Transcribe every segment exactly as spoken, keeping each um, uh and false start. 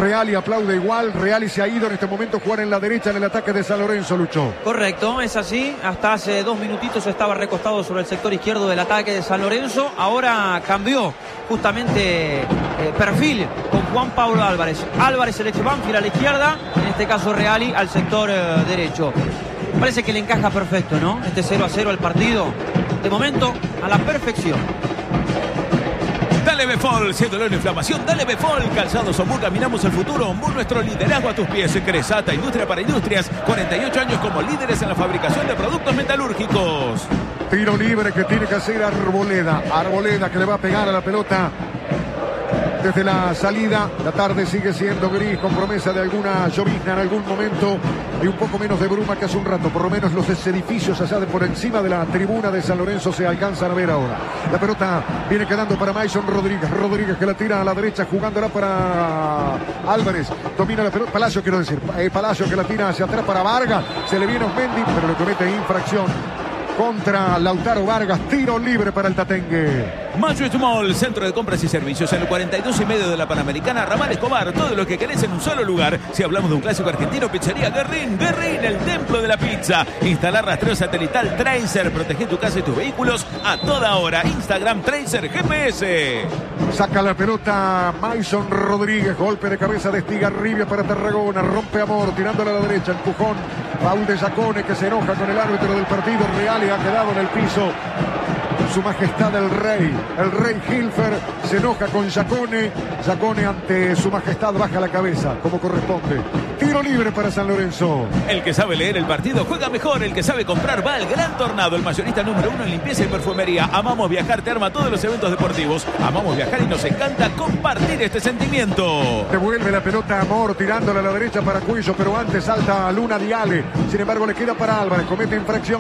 Reali aplaude igual. Reali se ha ido en este momento a jugar en la derecha en el ataque de San Lorenzo, Lucho. Correcto, es así. Hasta hace dos minutitos estaba recostado sobre el sector izquierdo del ataque de San Lorenzo. Ahora cambió justamente eh, perfil con Juan Pablo Álvarez. Álvarez el eche Banfield a la izquierda, en este caso Reali al sector eh, derecho. Parece que le encaja perfecto, ¿no? Este cero a cero al partido. De momento, a la perfección. Dale Befol, si es dolor e inflamación, dale Befol. Calzados Ombú, caminamos el futuro. Ombú, nuestro liderazgo a tus pies. Cresata, industria para industrias. cuarenta y ocho años como líderes en la fabricación de productos metalúrgicos. Tiro libre que tiene que hacer Arboleda. Arboleda que le va a pegar a la pelota desde la salida. La tarde sigue siendo gris, con promesa de alguna llovizna en algún momento. Hay un poco menos de bruma que hace un rato. Por lo menos los edificios allá de por encima de la tribuna de San Lorenzo se alcanzan a ver ahora. La pelota viene quedando para Mason Rodríguez. Rodríguez que la tira a la derecha, jugándola para Álvarez. Domina la pelota. Palacio, quiero decir. Eh, Palacio que la tira hacia atrás para Vargas. Se le viene Osmendi, pero le comete infracción contra Lautaro Vargas. Tiro libre para el Tatengue. Mayo Small, centro de compras y servicios en el cuarenta y dos y medio de la Panamericana, Ramal Escobar. Todo lo que querés en un solo lugar. Si hablamos de un clásico argentino, Pizzería Guerrín. Guerrín, el templo de la pizza. Instalar rastreo satelital Tracer. Protege tu casa y tus vehículos a toda hora. Instagram Tracer G P S. Saca la pelota Mason Rodríguez. Golpe de cabeza de Estigarribia para Tarragona. Rompe Amor, tirándola a la derecha. Empujón. Paul de Giacone que se enoja con el árbitro del partido. Reali ha quedado en el piso. Su majestad el rey, el rey Hilfer se enoja con Giacone. Giacone ante su majestad baja la cabeza como corresponde. Tiro libre para San Lorenzo. El que sabe leer el partido juega mejor. El que sabe comprar va al Gran Tornado, el mayorista número uno en limpieza y perfumería. Amamos viajar, te arma todos los eventos deportivos. Amamos viajar y nos encanta compartir este sentimiento. Devuelve la pelota Amor, tirándola a la derecha para Cuello, pero antes salta Luna Diale. Sin embargo le queda para Álvarez, comete infracción.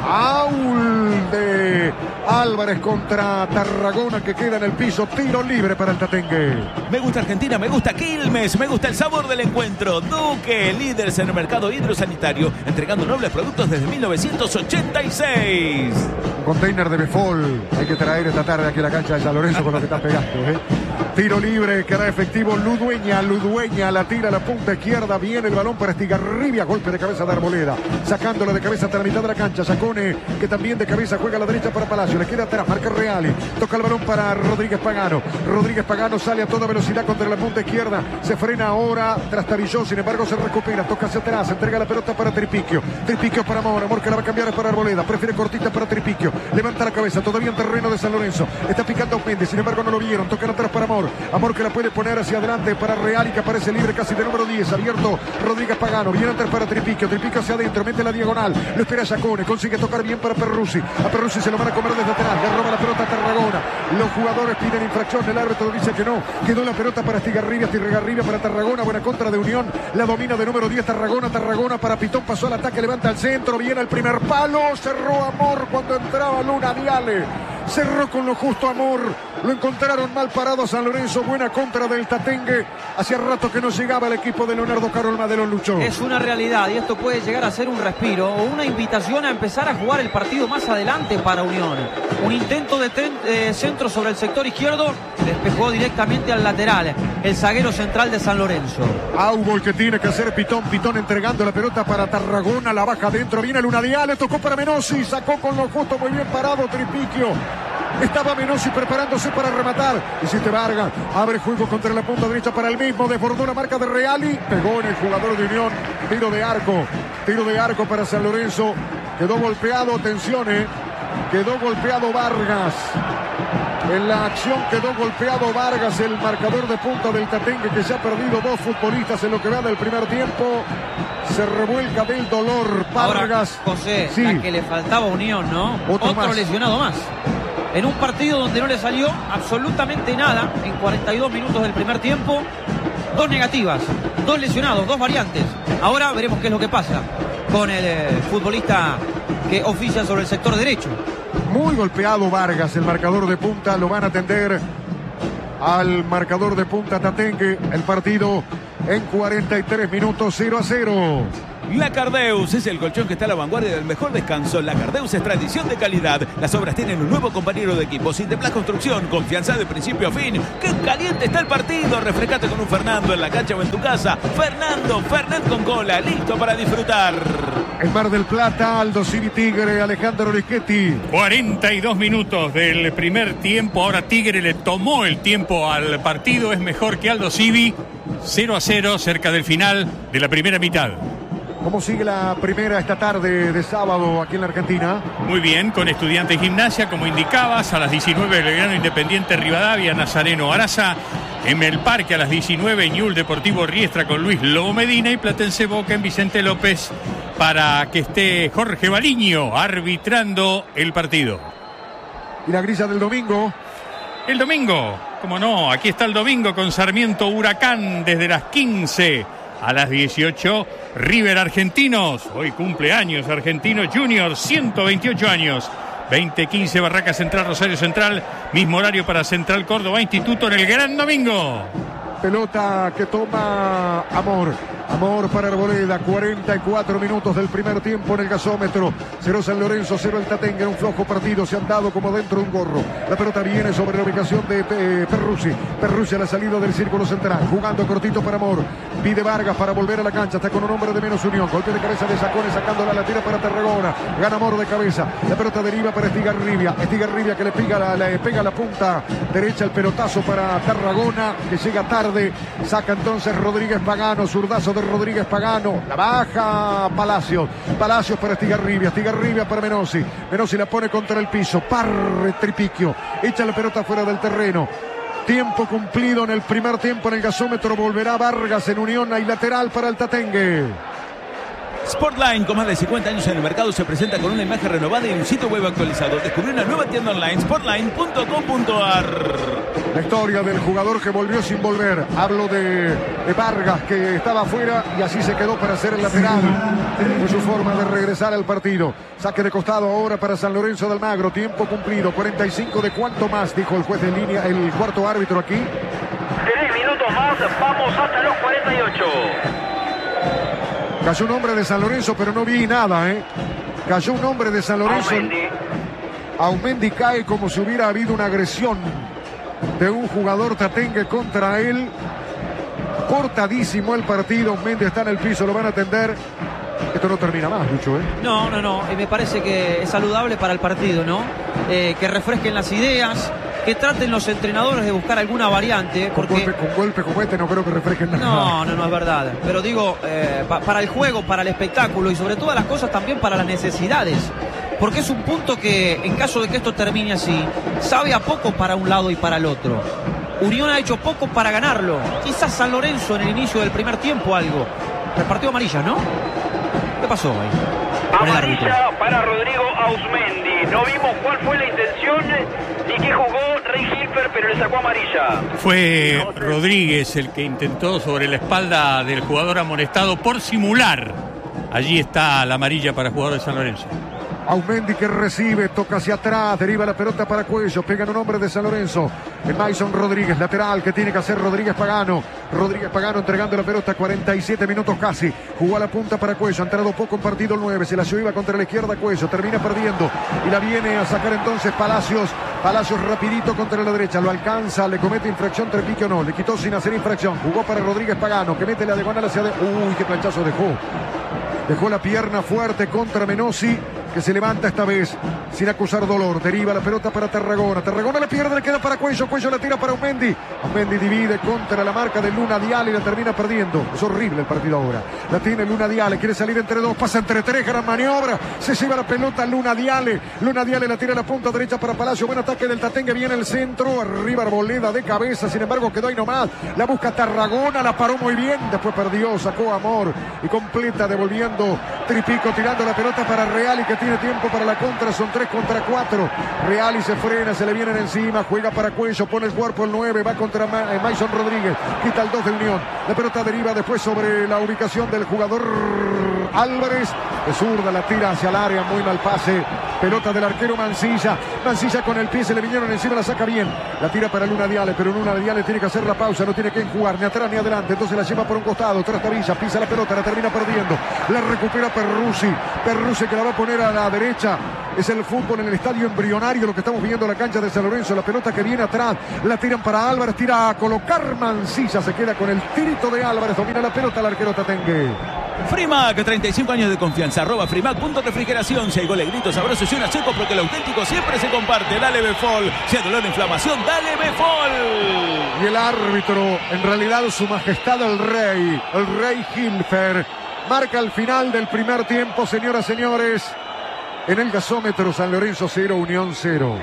Aul de Álvarez contra Tarragona que queda en el piso. Tiro libre para el Tatengue. Me gusta Argentina, me gusta Quilmes, me gusta el sabor del encuentro. Duque, líderes en el mercado hidrosanitario, entregando nobles productos desde mil novecientos ochenta y seis. Un container de Befol hay que traer esta tarde aquí a la cancha de San Lorenzo con lo que está pegando, ¿eh? Tiro libre que hará efectivo Ludueña. Ludueña la tira a la punta izquierda. Viene el balón para Estigarribia. Golpe de cabeza de Arboleda. Sacándola de cabeza hasta la mitad de la cancha. Giacone que también de cabeza juega a la derecha para Palacio. Le queda atrás. Marca Reali. Toca el balón para Rodríguez Pagano. Rodríguez Pagano sale a toda velocidad contra la punta izquierda. Se frena ahora. Trastabilló. Sin embargo se recupera. Toca hacia atrás. Entrega la pelota para Tripiquio. Tripiquio para Amor. Amor que la va a cambiar para Arboleda. Prefiere cortita para Tripiquio. Levanta la cabeza. Todavía en terreno de San Lorenzo. Está picando Méndez. Sin embargo no lo vieron. Tocan atrás para Amor. Amor que la puede poner hacia adelante para Reali que aparece libre casi de número diez. Abierto Rodríguez Pagano. Viene atrás para Tripiquio. Tripiquio hacia adentro. Mete la diagonal. Lo espera Giacone. Consigue tocar bien para Perruzzi. A Perruzzi se lo van a comer desde atrás. Le roba la pelota a Tarragona. Los jugadores piden infracción. El árbitro dice que no. Quedó la pelota para Estigarribia. Estigarribia para Tarragona. Buena contra de Unión. La domina de número diez Tarragona. Tarragona para Pitón. Pasó al ataque. Levanta al centro. Viene el primer palo. Cerró Amor cuando entraba Luna Diale. Cerró con lo justo Amor. Lo encontraron mal parado San Lorenzo. Buena contra del Tatengue. Hacía rato que no llegaba el equipo de Leonardo Carol Madelón, Lucho. Es una realidad y esto puede llegar a ser un respiro o una invitación a empezar a jugar el partido más adelante para Unión. Un intento de eh, centro sobre el sector izquierdo. Despejó directamente al lateral. El zaguero central de San Lorenzo. Aubo el que tiene que hacer Pitón. Pitón entregando la pelota para Tarragona. La baja adentro. Viene Luna Diale. Tocó para Menossi. Sacó con lo justo. Muy bien parado Tripiquio. Estaba Menossi preparándose para rematar. Hiciste Vargas. Abre juego contra la punta derecha para el mismo. Desbordó la marca de Reali. Pegó en el jugador de Unión. Tiro de arco. Tiro de arco para San Lorenzo. Quedó golpeado. Atención, eh. Quedó golpeado Vargas. En la acción quedó golpeado Vargas, el marcador de punta del Tatengue, que se ha perdido dos futbolistas en lo que va del primer tiempo. Se revuelca del dolor Vargas. Ahora, José, sí. La que le faltaba a Unión, ¿no? Otro, Otro más. lesionado más. En un partido donde no le salió absolutamente nada en cuarenta y dos minutos del primer tiempo. Dos negativas, dos lesionados, dos variantes. Ahora veremos qué es lo que pasa con el eh, futbolista que oficia sobre el sector derecho. Muy golpeado Vargas, el marcador de punta. Lo van a atender al marcador de punta Tatengue. El partido en cuarenta y tres minutos, cero a cero. La Cardeus es el colchón que está a la vanguardia del mejor descanso. La Cardeus es tradición de calidad. Las obras tienen un nuevo compañero de equipo. Sinteplas Construcción, confianza de principio a fin. ¡Qué caliente está el partido! Refrescate con un Fernando en la cancha o en tu casa. Fernando, Fernet con cola, listo para disfrutar. El Mar del Plata, Aldo Civi Tigre, Alejandro Rischetti. cuarenta y dos minutos del primer tiempo. Ahora Tigre le tomó el tiempo al partido. Es mejor que Aldo Civi. cero a cero cerca del final de la primera mitad. ¿Cómo sigue la primera esta tarde de sábado aquí en la Argentina? Muy bien, con Estudiantes Gimnasia, como indicabas, a las diecinueve Belgrano Independiente Rivadavia, Nazareno Araza. En el Parque a las diecinueve Ñul Deportivo Riestra con Luis Lobo Medina y Platense Boca en Vicente López para que esté Jorge Baliño arbitrando el partido. ¿Y la grilla del domingo? El domingo, como no, aquí está el domingo con Sarmiento Huracán desde las quince. A las dieciocho, River Argentinos. Hoy cumpleaños Argentinos Juniors, ciento veintiocho años. veinte quince Barraca Central, Rosario Central. Mismo horario para Central Córdoba Instituto en el gran domingo. Pelota que toma Amor. Amor para Arboleda. cuarenta y cuatro minutos del primer tiempo en el gasómetro. Cero San Lorenzo, cero el Tatengue. En un flojo partido se han dado como dentro de un gorro. La pelota viene sobre la ubicación de eh, Perruzzi. Perruzzi a la salida del círculo central. Jugando cortito para Amor. Pide Vargas para volver a la cancha. Está con un hombre de menos unión. Golpe de cabeza de Sacones sacándola. La tira para Tarragona. Gana Amor de cabeza. La pelota deriva para Estigarribia. Estigarribia que le pega la, le pega la punta derecha. El pelotazo para Tarragona que llega tarde. Saca entonces Rodríguez Pagano. Zurdazo de Rodríguez Pagano. La baja Palacios. Palacios para Estigarribia. Estigarribia para Menossi. Menossi la pone contra el piso. Parre Tripiquio. Echa la pelota fuera del terreno. Tiempo cumplido en el primer tiempo en el gasómetro. Volverá Vargas en unión. Hay lateral para el Tatengue. Sportline, con más de cincuenta años en el mercado, se presenta con una imagen renovada y un sitio web actualizado. Descubrí una nueva tienda online, sportline punto com punto a r. La historia del jugador que volvió sin volver. Hablo de, de Vargas, que estaba afuera y así se quedó para hacer el lateral. Fue su forma de regresar al partido. Saque de costado ahora para San Lorenzo de Almagro. Tiempo cumplido. cuarenta y cinco de cuánto más, dijo el juez de línea, el cuarto árbitro aquí. Tres minutos más, vamos hasta los cuarenta y ocho. Cayó un hombre de San Lorenzo, pero no vi nada, ¿eh? Cayó un hombre de San Lorenzo. Aumendi. Aumendi cae como si hubiera habido una agresión de un jugador tatengue contra él. Cortadísimo el partido. Aumendi está en el piso, lo van a atender. Esto no termina más, Lucho, ¿eh? No, no, no. Y me parece que es saludable para el partido, ¿no? Eh, que refresquen las ideas, que traten los entrenadores de buscar alguna variante. Con, porque... golpe, con golpe como este no creo que refresquen nada. No, no, no es verdad. Pero digo, eh, pa para el juego, para el espectáculo y sobre todas las cosas también para las necesidades. Porque es un punto que, en caso de que esto termine así, sabe a poco para un lado y para el otro. Unión ha hecho poco para ganarlo. Quizás San Lorenzo en el inicio del primer tiempo algo. Repartió amarilla, ¿no? ¿Qué pasó ahí? Amarilla para Rodrigo Ausmendi. No vimos cuál fue la intención ni qué jugó Rey Hilfer, pero le sacó amarilla. Fue Rodríguez el que intentó sobre la espalda del jugador amonestado por simular. Allí está la amarilla para el jugador de San Lorenzo. Aumendi que recibe, toca hacia atrás, deriva la pelota para Cuello, pega en un hombre de San Lorenzo. El Mason Rodríguez, lateral que tiene que hacer Rodríguez Pagano. Rodríguez Pagano entregando la pelota, cuarenta y siete minutos casi. Jugó a la punta para Cuello, ha entrado poco en partido el nueve, se la lleva contra la izquierda Cuello, termina perdiendo y la viene a sacar entonces Palacios. Palacios rapidito contra la derecha, lo alcanza, le comete infracción, Trepique o no, le quitó sin hacer infracción. Jugó para Rodríguez Pagano, que mete la diagonal hacia de... Uy, qué planchazo dejó. Dejó la pierna fuerte contra Menossi, que se levanta esta vez sin acusar dolor. Deriva la pelota para Tarragona. Tarragona la pierde, le queda para Cuello. Cuello la tira para Aumendi. Aumendi divide contra la marca de Luna Diale y la termina perdiendo. Es horrible el partido ahora. La tiene Luna Diale, quiere salir entre dos, pasa entre tres, gran maniobra. Se lleva la pelota Luna Diale. Luna Diale la tira a la punta derecha para Palacio. Buen ataque del Tatengue, viene el centro. Arriba Arboleda de cabeza, sin embargo quedó ahí nomás. La busca Tarragona, la paró muy bien. Después perdió, sacó Amor y completa devolviendo Tripico, tirando la pelota para Reali, que tiene tiempo para la contra, son tres contra cuatro. Reali se frena, se le vienen encima, juega para Cuello, pone el cuerpo el nueve, va contra Ma Mason Rodríguez, quita el dos de Unión. La pelota deriva después sobre la ubicación del jugador Álvarez. De zurda la tira hacia el área, muy mal pase. Pelota del arquero Mancilla. Mancilla con el pie, se le vinieron encima, la saca bien. La tira para Luna Viale, pero Luna Viale tiene que hacer la pausa, no tiene que enjugar ni atrás ni adelante. Entonces la lleva por un costado, Trastavilla, pisa la pelota, la termina perdiendo. La recupera Perruzzi. Perruzzi que la va a poner a la derecha. Es el fútbol en el estadio embrionario, lo que estamos viendo en la cancha de San Lorenzo. La pelota que viene atrás, la tiran para Álvarez, tira a colocar Mancilla, se queda con el tirito de Álvarez, domina la pelota el arquero Tatengue. Frimac, treinta y cinco años de confianza, arroba Frimac, punto refrigeración. Si hay goles, gritos, abrazos y una seco, porque el auténtico siempre se comparte. Dale Befol. Si hay dolor de inflamación, dale Befol. Y el árbitro, en realidad su majestad el rey, el rey Hilfer, marca el final del primer tiempo, señoras, señores. En el gasómetro, San Lorenzo cero, Unión cero.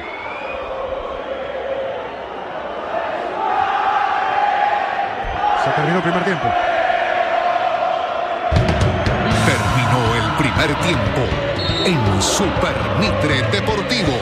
Se terminó el primer tiempo. Terminó el primer tiempo en Super Mitre Deportivo.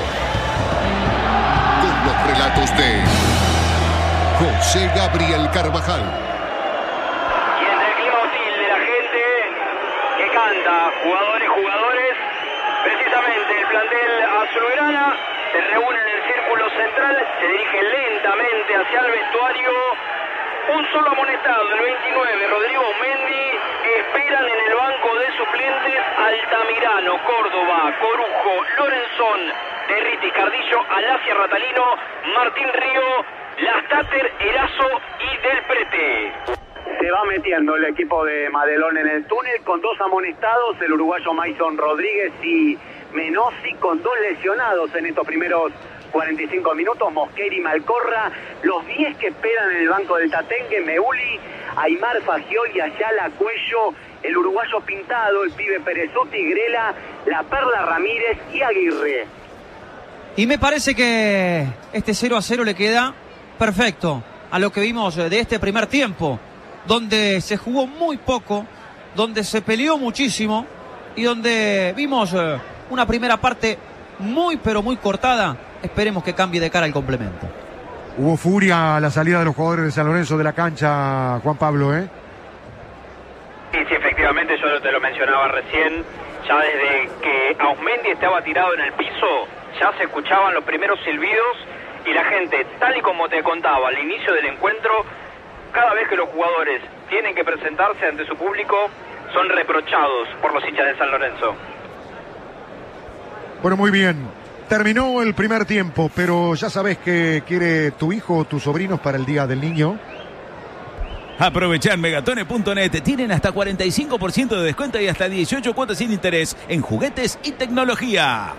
Con los relatos de José Gabriel Carvajal. Y entre el clima hostil de la gente que canta, jugadores, jugadores, precisamente el plantel azulgrana se reúne en el círculo central, se dirige lentamente hacia el vestuario. Un solo amonestado, el veintinueve, Rodrigo Mendy. Esperan en el banco de suplentes Altamirano, Córdoba, Corujo, Lorenzón, Derriti, Cardillo, Alacia, Ratalino, Martín Río, Lastater, Erazo y Del Prete. Se va metiendo el equipo de Madelón en el túnel con dos amonestados, el uruguayo Mason Rodríguez y Menossi, con dos lesionados en estos primeros cuarenta y cinco minutos, Mosquera y Malcorra. Los diez que esperan en el banco del Tatengue, Meuli, Aymar Fagioli, Ayala, Cuello, el uruguayo Pintado, el pibe Perezuti, Grela, La Perla Ramírez y Aguirre. Y me parece que este cero a cero le queda perfecto a lo que vimos de este primer tiempo, donde se jugó muy poco, donde se peleó muchísimo y donde vimos una primera parte muy pero muy cortada. Esperemos que cambie de cara al complemento. Hubo furia a la salida de los jugadores de San Lorenzo de la cancha, Juan Pablo, ¿eh? Sí, sí, efectivamente, yo te lo mencionaba recién. Ya desde que Ausmendi estaba tirado en el piso, ya se escuchaban los primeros silbidos y la gente, tal y como te contaba al inicio del encuentro, cada vez que los jugadores tienen que presentarse ante su público, son reprochados por los hinchas de San Lorenzo. Bueno, muy bien. Terminó el primer tiempo, pero ya sabes que quiere tu hijo o tus sobrinos para el Día del Niño. Aprovechá en megatone punto net. Tienen hasta cuarenta y cinco por ciento de descuento y hasta dieciocho cuotas sin interés en juguetes y tecnología.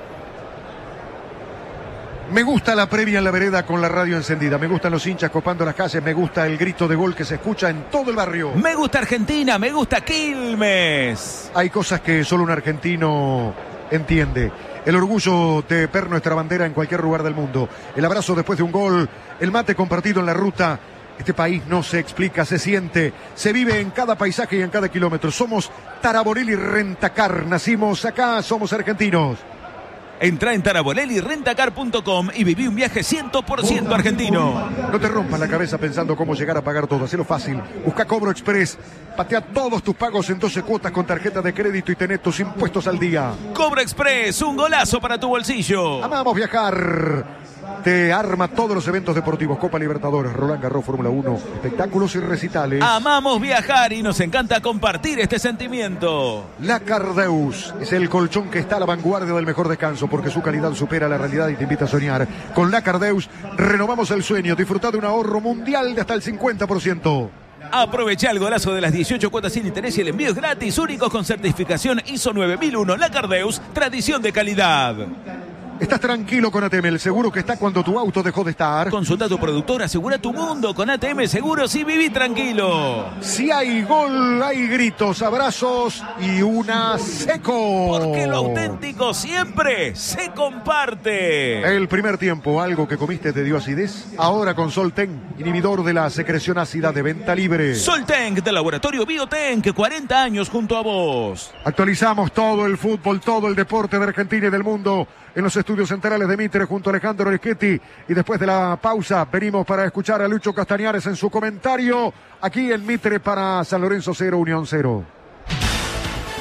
Me gusta la previa en la vereda con la radio encendida. Me gustan los hinchas copando las calles. Me gusta el grito de gol que se escucha en todo el barrio. Me gusta Argentina, me gusta Quilmes. Hay cosas que solo un argentino entiende. El orgullo de ver nuestra bandera en cualquier lugar del mundo. El abrazo después de un gol. El mate compartido en la ruta. Este país no se explica, se siente. Se vive en cada paisaje y en cada kilómetro. Somos Taraborelli Rentacar. Nacimos acá, somos argentinos. Entrá en taraborelli rentacar punto com y viví un viaje cien por ciento argentino. No te rompas la cabeza pensando cómo llegar a pagar todo. Hacelo fácil. Busca Cobro Express. Patea todos tus pagos en doce cuotas con tarjeta de crédito y tenés tus impuestos al día. Cobro Express, un golazo para tu bolsillo. Amamos viajar. Te arma todos los eventos deportivos. Copa Libertadores, Roland Garros, Fórmula uno, espectáculos y recitales. Amamos viajar y nos encanta compartir este sentimiento. La Cardeus es el colchón que está a la vanguardia del mejor descanso porque su calidad supera la realidad y te invita a soñar. Con La Cardeus renovamos el sueño. Disfruta de un ahorro mundial de hasta el cincuenta por ciento. Aprovecha el golazo de las dieciocho cuotas sin interés y el envío es gratis, únicos con certificación I S O nueve mil uno. La Cardeus, tradición de calidad. Estás tranquilo con A T M, el seguro que está cuando tu auto dejó de estar. Consulta a tu productor, asegura tu mundo con A T M Seguros y viví tranquilo. Si hay gol, hay gritos, abrazos y una seco. Porque lo auténtico siempre se comparte. El primer tiempo, algo que comiste te dio acidez. Ahora con Solten, inhibidor de la secreción ácida, de venta libre. Solten, del laboratorio Bioten, que cuarenta años junto a vos. Actualizamos todo el fútbol, todo el deporte de Argentina y del mundo en los estudios centrales de Mitre junto a Alejandro Oreschetti. Y después de la pausa venimos para escuchar a Lucho Castañares en su comentario aquí en Mitre para San Lorenzo cero, Unión cero.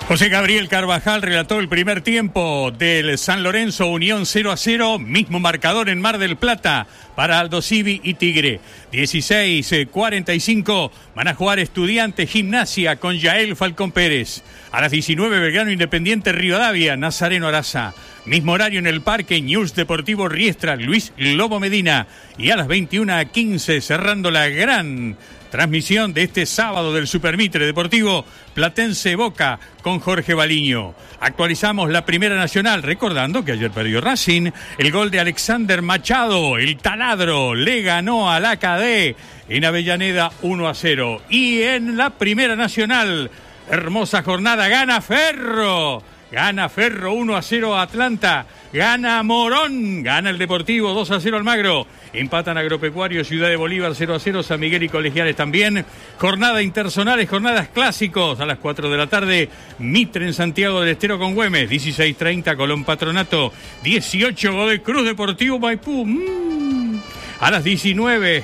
José Gabriel Carvajal relató el primer tiempo del San Lorenzo Unión cero a cero, mismo marcador en Mar del Plata para Aldo Civi y Tigre. dieciséis cuarenta y cinco van a jugar Estudiantes Gimnasia con Yael Falcón Pérez. A las diecinueve Belgrano Independiente Rivadavia, Nazareno Araza. Mismo horario en el Parque News Deportivo Riestra, Luis Lobo Medina. Y a las veintiuna quince cerrando la gran transmisión de este sábado del Supermitre Deportivo, Platense Boca con Jorge Baliño. Actualizamos la Primera Nacional, recordando que ayer perdió Racing. El gol de Alexander Machado, el taladro, le ganó al A K D en Avellaneda uno a cero. Y en la Primera Nacional, hermosa jornada, gana Ferro. Gana Ferro uno a cero a Atlanta. Gana Morón. Gana el Deportivo dos a cero Almagro. Empatan Agropecuario, Ciudad de Bolívar cero a cero. San Miguel y Colegiales también. Jornada interzonales, jornadas clásicos. A las cuatro de la tarde, Mitre en Santiago del Estero con Güemes. dieciséis treinta Colón Patronato. dieciocho Godoy Cruz Deportivo Maipú. Mm. A las diecinueve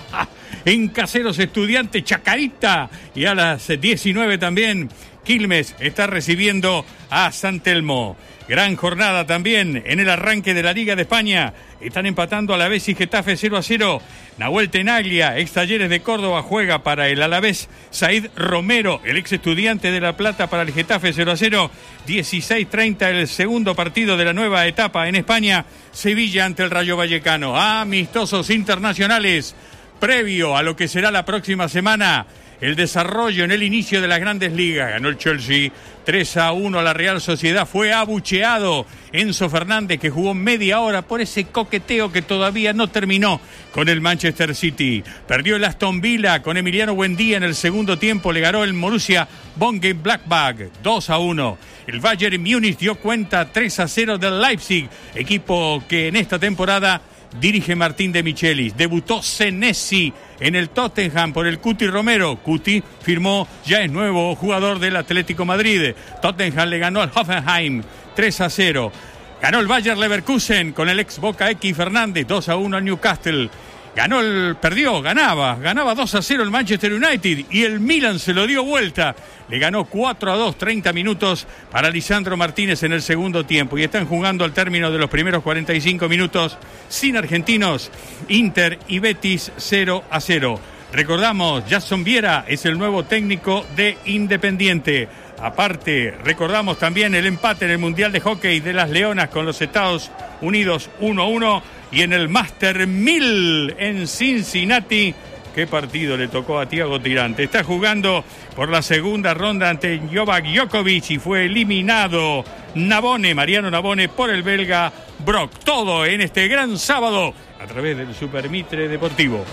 en Caseros Estudiantes Chacarita. Y a las diecinueve también Quilmes está recibiendo a San Telmo. Gran jornada también en el arranque de la Liga de España. Están empatando Alavés y Getafe cero a cero. Nahuel Tenaglia, ex Talleres de Córdoba, juega para el Alavés. Said Romero, el ex Estudiante de La Plata, para el Getafe cero a cero. dieciséis treinta el segundo partido de la nueva etapa en España. Sevilla ante el Rayo Vallecano. Amistosos internacionales previo a lo que será la próxima semana. El desarrollo en el inicio de las grandes ligas. Ganó el Chelsea tres a uno a la Real Sociedad. Fue abucheado Enzo Fernández, que jugó media hora por ese coqueteo que todavía no terminó con el Manchester City. Perdió el Aston Villa con Emiliano Buendía en el segundo tiempo. Le ganó el Borussia Mönchengladbach dos a uno. El Bayern Múnich dio cuenta tres a cero del Leipzig, equipo que en esta temporada dirige Martín de Michelis. Debutó Senesi en el Tottenham por el Cuti Romero. Cuti firmó, ya es nuevo jugador del Atlético Madrid. Tottenham le ganó al Hoffenheim tres a cero. Ganó el Bayer Leverkusen con el ex Boca X Fernández dos a uno al Newcastle. Ganó el, perdió, ganaba, ganaba dos a cero el Manchester United y el Milan se lo dio vuelta. Le ganó cuatro a dos, treinta minutos para Lisandro Martínez en el segundo tiempo. Y están jugando al término de los primeros cuarenta y cinco minutos sin argentinos. Inter y Betis cero a cero. Recordamos, Jason Viera es el nuevo técnico de Independiente. Aparte, recordamos también el empate en el Mundial de Hockey de las Leonas con los Estados Unidos uno a uno. Y en el Master mil en Cincinnati, ¿qué partido le tocó a Thiago Tirante? Está jugando por la segunda ronda ante Novak Djokovic y fue eliminado Navone, Mariano Navone, por el belga Brock. Todo en este gran sábado a través del Supermitre Deportivo.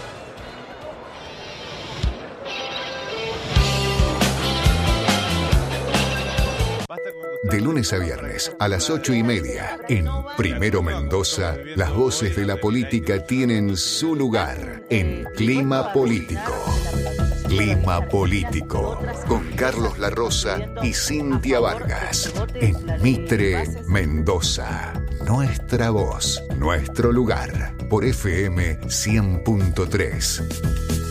De lunes a viernes a las ocho y media en Primero Mendoza, las voces de la política tienen su lugar en Clima Político. Clima Político con Carlos La Rosa y Cintia Vargas en Mitre Mendoza. Nuestra voz, nuestro lugar por F M cien punto tres.